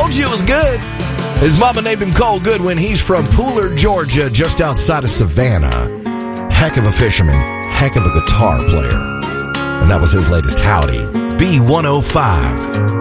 Told you it was good. His mama named him Cole Goodwin. He's from Pooler, Georgia, just outside of Savannah. Heck of a fisherman, heck of a guitar player. And that was his latest Howdy. B105.